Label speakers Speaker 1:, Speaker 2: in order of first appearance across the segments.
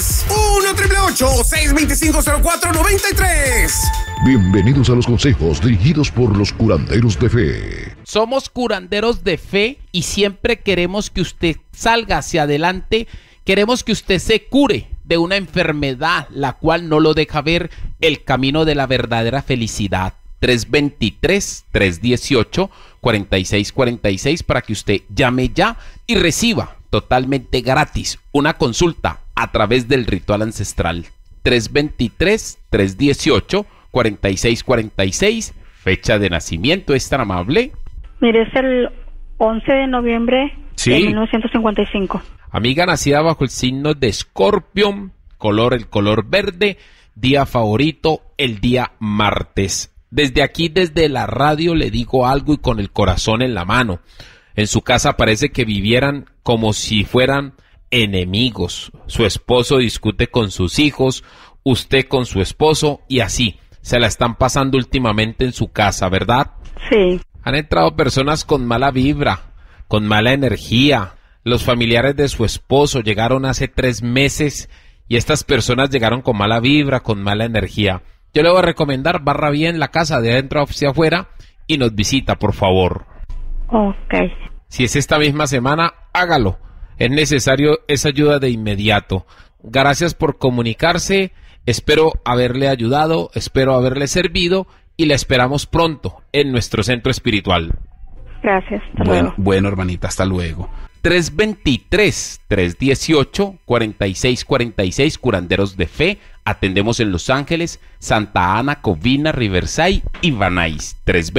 Speaker 1: es 1-888-625-0493.
Speaker 2: Bienvenidos a los consejos dirigidos por los curanderos de fe.
Speaker 3: Somos curanderos de fe y siempre queremos que usted salga hacia adelante. Queremos que usted se cure de una enfermedad la cual no lo deja ver el camino de la verdadera felicidad. 323-318-4646 para que usted llame ya y reciba totalmente gratis una consulta a través del ritual ancestral. 323-318-4646. Fecha de nacimiento, ¿es tan amable?
Speaker 4: Mire, es el 11 de noviembre
Speaker 3: Sí.
Speaker 4: de 1955.
Speaker 3: Amiga nacida bajo el signo de Escorpión, el color verde, día favorito, el día martes. Desde aquí, desde la radio, le digo algo y con el corazón en la mano. En su casa parece que vivieran como si fueran enemigos. Su esposo discute con sus hijos, usted con su esposo y así. Se la están pasando últimamente en su casa, ¿verdad?
Speaker 4: Sí.
Speaker 3: Han entrado personas con mala vibra, con mala energía. Los familiares de su esposo llegaron hace 3 meses y estas personas llegaron con mala vibra, con mala energía. Yo le voy a recomendar, barra bien la casa de adentro hacia afuera y nos visita, por favor.
Speaker 4: Ok.
Speaker 3: Si es esta misma semana, hágalo. Es necesario esa ayuda de inmediato. Gracias por comunicarse. Espero haberle ayudado, espero haberle servido y le esperamos pronto en nuestro centro espiritual.
Speaker 4: Gracias. Hasta luego.
Speaker 5: Bueno, hermanita, hasta luego.
Speaker 3: 323-318-4646, curanderos de fe. Atendemos en Los Ángeles, Santa Ana, Covina, Riverside y Van Nuys.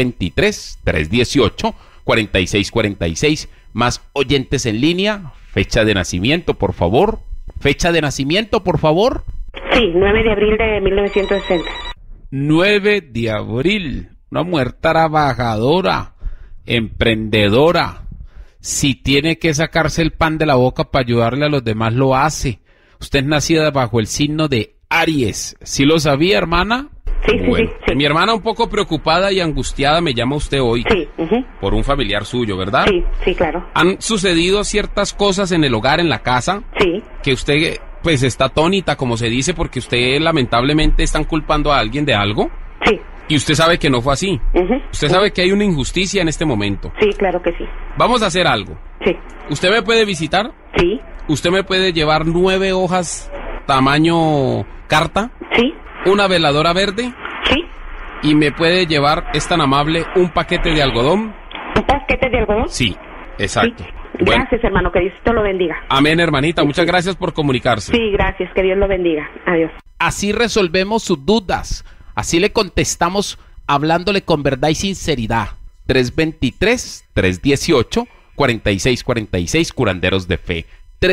Speaker 3: 323-318-4646. Más oyentes en línea. Fecha de nacimiento, por favor. Fecha de nacimiento, por favor.
Speaker 6: Sí, 9 de abril de 1960.
Speaker 3: 9 de abril. Una mujer trabajadora, emprendedora. Si tiene que sacarse el pan de la boca para ayudarle a los demás, lo hace. Usted es nacida bajo el signo de Aries. ¿Sí lo sabía, hermana?
Speaker 6: Sí,
Speaker 5: Bueno,
Speaker 6: sí.
Speaker 5: mi hermana un poco preocupada y angustiada me llama usted hoy.
Speaker 6: Sí,
Speaker 5: Por un familiar suyo, ¿verdad?
Speaker 6: sí, claro.
Speaker 5: ¿Han sucedido ciertas cosas en el hogar, en la casa?
Speaker 6: Sí.
Speaker 5: Que usted, pues, está atónita, como se dice, porque usted lamentablemente están culpando a alguien de algo.
Speaker 6: Sí.
Speaker 5: Y usted sabe que no fue así. Usted sabe que hay una injusticia en este momento.
Speaker 6: Sí, claro que sí.
Speaker 5: Vamos a hacer algo.
Speaker 6: Sí.
Speaker 5: ¿Usted me puede visitar?
Speaker 6: Sí.
Speaker 5: ¿Usted me puede llevar 9 hojas tamaño carta?
Speaker 6: Sí.
Speaker 5: ¿Una veladora verde?
Speaker 6: Sí.
Speaker 5: ¿Y me puede llevar, es tan amable, un paquete de algodón?
Speaker 6: ¿Un paquete de algodón?
Speaker 5: Sí, exacto.
Speaker 6: Sí.
Speaker 5: Bueno,
Speaker 6: Gracias, hermano, que Dios te lo bendiga.
Speaker 5: amén, hermanita. Muchas gracias por comunicarse.
Speaker 6: Sí, gracias, que Dios lo bendiga. Adiós.
Speaker 3: Así resolvemos sus dudas. Así le contestamos hablándole con verdad y sinceridad. 323-318-4646, curanderos de fe.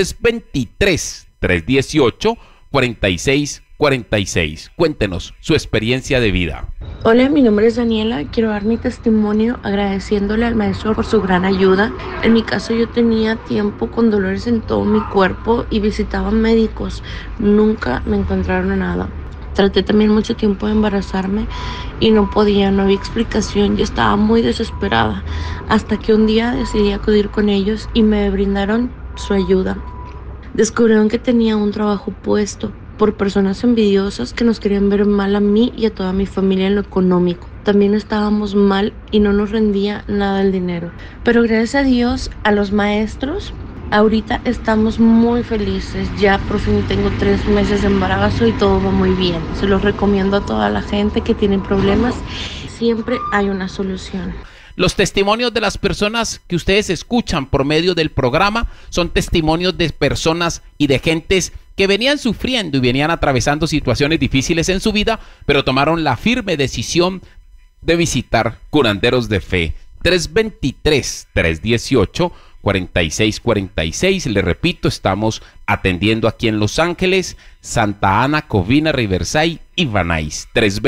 Speaker 3: 323-318-4646. Cuéntenos su experiencia de vida.
Speaker 7: Hola, mi nombre es Daniela. Quiero dar mi testimonio agradeciéndole al maestro por su gran ayuda. En mi caso, yo tenía tiempo con dolores en todo mi cuerpo y visitaba médicos. Nunca me encontraron nada. Traté también mucho tiempo de embarazarme y no podía, no había explicación. Yo estaba muy desesperada hasta que un día decidí acudir con ellos y me brindaron su ayuda. Descubrieron que tenía un trabajo puesto por personas envidiosas que nos querían ver mal a mí y a toda mi familia en lo económico. También estábamos mal y no nos rendía nada el dinero. Pero gracias a Dios, a los maestros, ahorita estamos muy felices. Ya por fin tengo 3 meses de embarazo y todo va muy bien. Se los recomiendo a toda la gente que tiene problemas. Siempre hay una solución.
Speaker 3: Los testimonios de las personas que ustedes escuchan por medio del programa son testimonios de personas y de gentes que venían sufriendo y venían atravesando situaciones difíciles en su vida, pero tomaron la firme decisión de visitar curanderos de fe. 323-318-4646. Le repito, estamos atendiendo aquí en Los Ángeles, Santa Ana, Covina, Riverside y Van Nuys.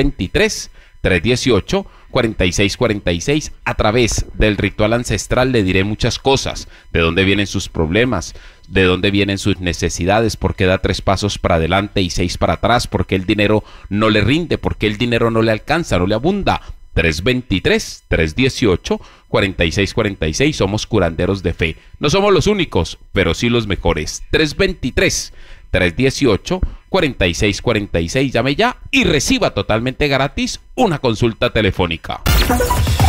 Speaker 3: 323-318-4646. A través del ritual ancestral le diré muchas cosas, de dónde vienen sus problemas, de dónde vienen sus necesidades, por qué da 3 pasos para adelante y 6 para atrás, por qué el dinero no le rinde, por qué el dinero no le alcanza, no le abunda. 323-318-4646. Somos curanderos de fe. No somos los únicos, pero sí los mejores. 318-4646. Llame ya y reciba totalmente gratis una consulta telefónica.